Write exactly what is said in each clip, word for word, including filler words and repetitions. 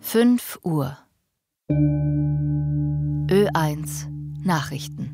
fünf Uhr. Ö eins Nachrichten.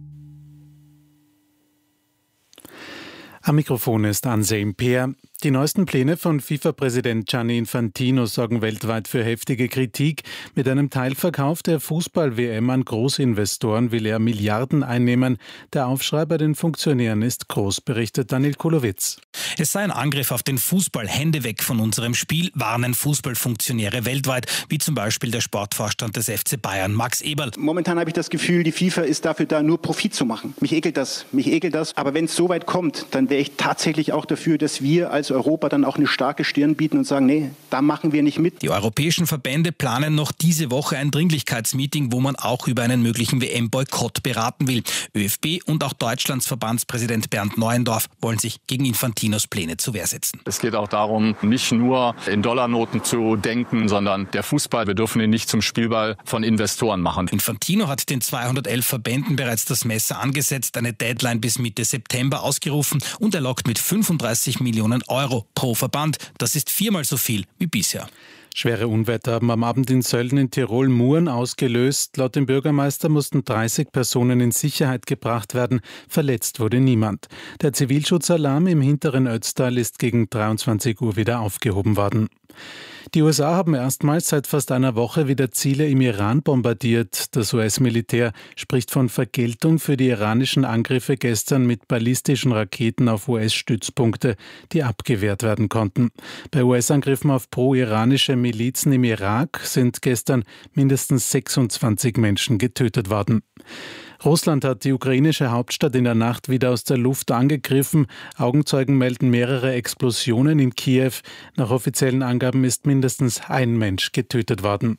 Am Mikrofon ist Ansem Peer. Die neuesten Pläne von FIFA-Präsident Gianni Infantino sorgen weltweit für heftige Kritik. Mit einem Teilverkauf der Fußball-W M an Großinvestoren will er Milliarden einnehmen. Der Aufschrei bei den Funktionären ist groß, berichtet Daniel Kulowitz. Es sei ein Angriff auf den Fußball. Hände weg von unserem Spiel, warnen Fußballfunktionäre weltweit, wie zum Beispiel der Sportvorstand des F C Bayern, Max Eberl. Momentan habe ich das Gefühl, die FIFA ist dafür da, nur Profit zu machen. Mich ekelt das, mich ekelt das. Aber wenn es so weit kommt, dann wäre ich tatsächlich auch dafür, dass wir als Europa dann auch eine starke Stirn bieten und sagen, nee, da machen wir nicht mit. Die europäischen Verbände planen noch diese Woche ein Dringlichkeitsmeeting, wo man auch über einen möglichen W M-Boykott beraten will. ÖFB und auch Deutschlands Verbandspräsident Bernd Neuendorf wollen sich gegen Infantinos Pläne zur Wehr setzen. Es geht auch darum, nicht nur in Dollarnoten zu denken, sondern der Fußball, wir dürfen ihn nicht zum Spielball von Investoren machen. Infantino hat den zweihundertelf Verbänden bereits das Messer angesetzt, eine Deadline bis Mitte September ausgerufen und er lockt mit fünfunddreißig Millionen Euro pro Verband. Das ist viermal so viel wie bisher. Schwere Unwetter haben am Abend in Sölden in Tirol Muren ausgelöst. Laut dem Bürgermeister mussten dreißig Personen in Sicherheit gebracht werden. Verletzt wurde niemand. Der Zivilschutzalarm im hinteren Ötztal ist gegen dreiundzwanzig Uhr wieder aufgehoben worden. Die U S A haben erstmals seit fast einer Woche wieder Ziele im Iran bombardiert. Das U S-Militär spricht von Vergeltung für die iranischen Angriffe gestern mit ballistischen Raketen auf U S-Stützpunkte, die abgewehrt werden konnten. Bei U S-Angriffen auf pro-iranische Milizen im Irak sind gestern mindestens sechsundzwanzig Menschen getötet worden. Russland hat die ukrainische Hauptstadt in der Nacht wieder aus der Luft angegriffen. Augenzeugen melden mehrere Explosionen in Kiew. Nach offiziellen Angaben ist mindestens ein Mensch getötet worden.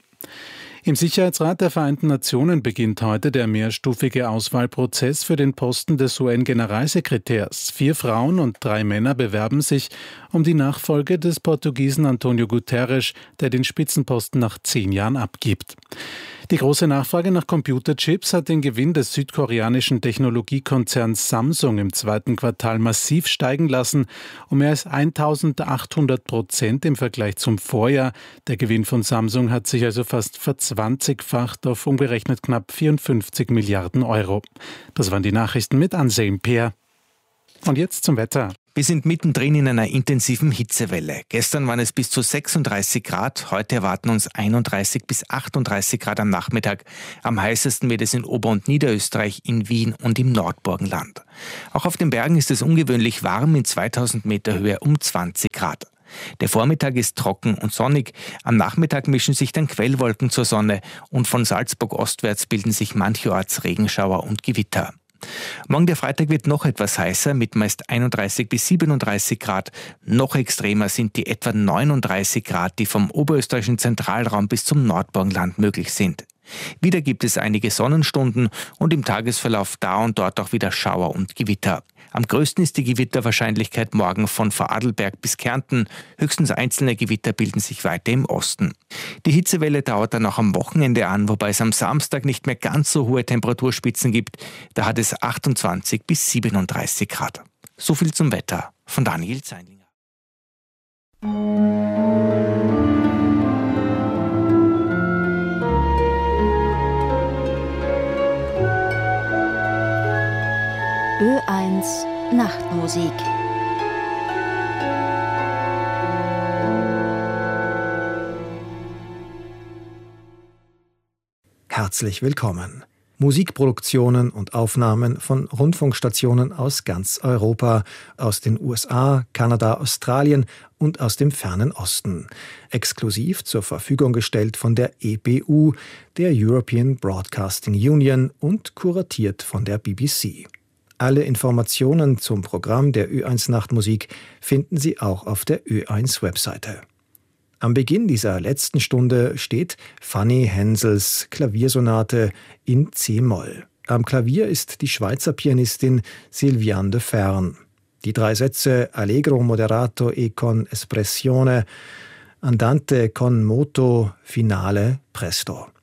Im Sicherheitsrat der Vereinten Nationen beginnt heute der mehrstufige Auswahlprozess für den Posten des U N-Generalsekretärs. Vier Frauen und drei Männer bewerben sich um die Nachfolge des Portugiesen António Guterres, der den Spitzenposten nach zehn Jahren abgibt. Die große Nachfrage nach Computerchips hat den Gewinn des südkoreanischen Technologiekonzerns Samsung im zweiten Quartal massiv steigen lassen, um mehr als eintausendachthundert Prozent im Vergleich zum Vorjahr. Der Gewinn von Samsung hat sich also fast verzwanzigfacht auf umgerechnet knapp vierundfünfzig Milliarden Euro. Das waren die Nachrichten mit Ansem Peer. Und jetzt zum Wetter. Wir sind mittendrin in einer intensiven Hitzewelle. Gestern waren es bis zu sechsunddreißig Grad, heute erwarten uns einunddreißig bis achtunddreißig Grad am Nachmittag. Am heißesten wird es in Ober- und Niederösterreich, in Wien und im Nordburgenland. Auch auf den Bergen ist es ungewöhnlich warm, in zweitausend Meter Höhe um zwanzig Grad. Der Vormittag ist trocken und sonnig. Am Nachmittag mischen sich dann Quellwolken zur Sonne und von Salzburg ostwärts bilden sich mancherorts Regenschauer und Gewitter. Morgen der Freitag wird noch etwas heißer mit meist einunddreißig bis siebenunddreißig Grad. Noch extremer sind die etwa neununddreißig Grad, die vom oberösterreichischen Zentralraum bis zum Nordburgenland möglich sind. Wieder gibt es einige Sonnenstunden und im Tagesverlauf da und dort auch wieder Schauer und Gewitter. Am größten ist die Gewitterwahrscheinlichkeit morgen von Vorarlberg bis Kärnten. Höchstens einzelne Gewitter bilden sich weiter im Osten. Die Hitzewelle dauert dann auch am Wochenende an, wobei es am Samstag nicht mehr ganz so hohe Temperaturspitzen gibt. Da hat es achtundzwanzig bis siebenunddreißig Grad. So viel zum Wetter von Daniel Zeinlinger. Ö eins Nachtmusik. Herzlich willkommen. Musikproduktionen und Aufnahmen von Rundfunkstationen aus ganz Europa, aus den U S A, Kanada, Australien und aus dem fernen Osten. Exklusiv zur Verfügung gestellt von der E B U, der European Broadcasting Union, und kuratiert von der B B C. Alle Informationen zum Programm der Ö eins Nachtmusik finden Sie auch auf der Ö eins Webseite. Am Beginn dieser letzten Stunde steht Fanny Hensels Klaviersonate in C-Moll. Am Klavier ist die Schweizer Pianistin Sylviane de Fern. Die drei Sätze Allegro moderato e con espressione, Andante con moto, finale presto.